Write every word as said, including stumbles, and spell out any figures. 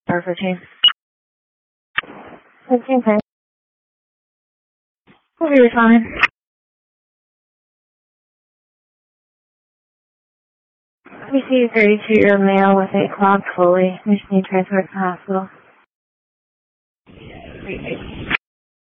Star fourteen. fifteen ten. Will be responding. We see a thirty-two-year-old male with a clogged Foley. We just need to transport to the hospital. Three, eight.